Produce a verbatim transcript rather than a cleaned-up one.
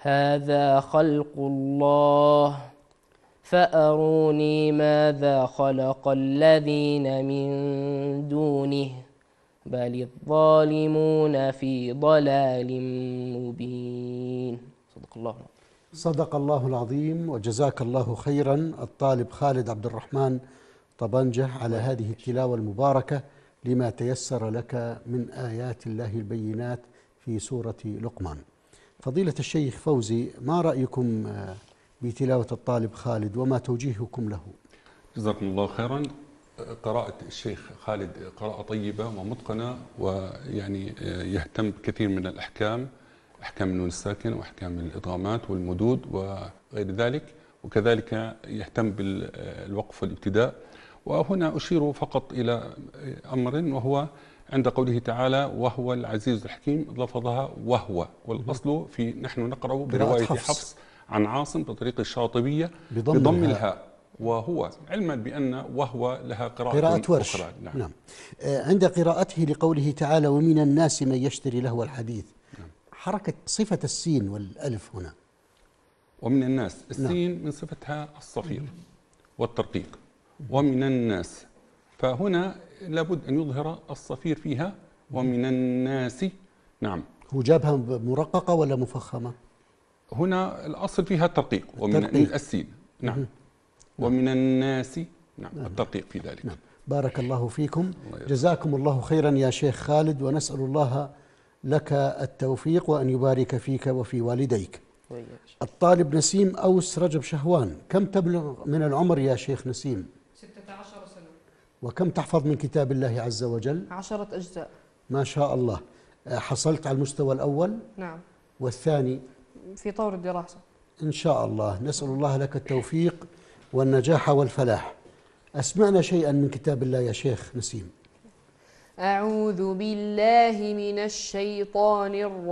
هذا خلق الله فأروني ماذا خلق الذين من دونه بل الظالمون في ضلال مبين. صدق الله العظيم. صدق الله العظيم، وجزاك الله خيرا الطالب خالد عبد الرحمن طبنجة على هذه التلاوة المباركة لما تيسر لك من آيات الله البينات في سورة لقمان. فضيلة الشيخ فوزي، ما رأيكم بتلاوة الطالب خالد وما توجيهكم له؟ جزاكم الله خيرا. قراءة الشيخ خالد قراءة طيبة ومتقنة، ويعني يهتم بكثير من الأحكام، أحكام النون الساكنة وأحكام الإدغامات والمدود وغير ذلك، وكذلك يهتم بالوقف والابتداء. وهنا أشير فقط إلى أمر، وهو عند قوله تعالى وهو العزيز الحكيم لفظها وهو، والأصل في نحن نقرأ برواية حفص, حفص عن عاصم بطريق الشاطبية بضم, بضم الهاء، وهو علما بأن وهو لها قراءة, قراءة ورش. أخرى. نعم. نعم. عند قراءته لقوله تعالى ومن الناس من يشتري لهو الحديث، نعم. حركة صفة السين والألف هنا. ومن الناس، السين نعم. من صفتها الصفير والترقيق. ومن الناس، فهنا لابد أن يظهر الصفير فيها ومن الناس. نعم. هو جابها مرققة ولا مفخمة؟ هنا الأصل فيها الترقيق ومن السين. نعم. مم. ومن الناس. نعم. نعم. الترقيق في ذلك. نعم. بارك الله فيكم. الله جزاكم الله خيرا يا شيخ خالد، ونسأل الله لك التوفيق وأن يبارك فيك وفي والديك. الطالب نسيم أوس رجب شهوان، كم تبلغ من العمر يا شيخ نسيم؟ ستة عشر سنة. وكم تحفظ من كتاب الله عز وجل؟ عشرة أجزاء. ما شاء الله. حصلت على المستوى الأول؟ نعم. والثاني؟ في طور الدراسة إن شاء الله. نسأل الله لك التوفيق والنجاح والفلاح. أسمعنا شيئا من كتاب الله يا شيخ نسيم. أعوذ بالله من الشيطان الرجيم.